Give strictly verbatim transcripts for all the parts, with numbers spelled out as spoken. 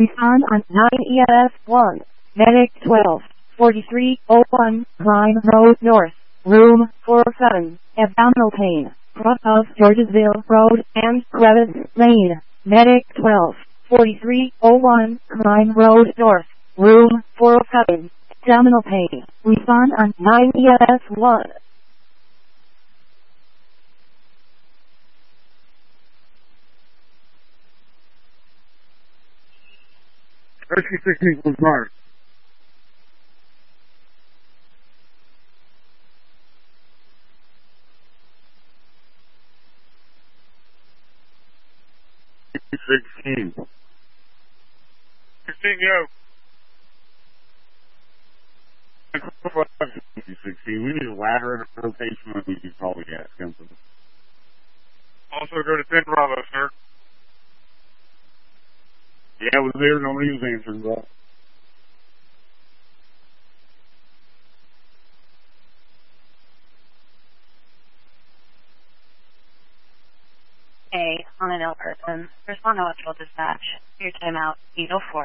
Respond on nine E S one. Medic twelve forty-three oh one, Klein Road North, room four oh seven, abdominal pain, cross of Georgesville Road and Crevice Lane. Medic twelve forty-three oh one, Klein Road North, room four oh seven, abdominal pain. Respond on nine E S one. Rescue sixteen was marked. Sixteen. Sixteen, go. Sixteen. We need a ladder and a rotation, and we can probably gas company. Also go to ten Bravo, sir. Yeah, it was there. Nobody was answering that. A on an ill person. Respond to electrical dispatch. Your timeout, eight oh four.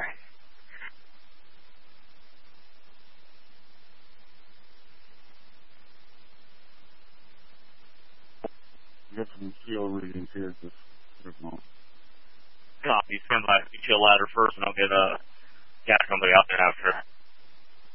Get some steel readings here. Just for a moment. Copy. Send my detail ladder first, and I'll get a gas company out there after.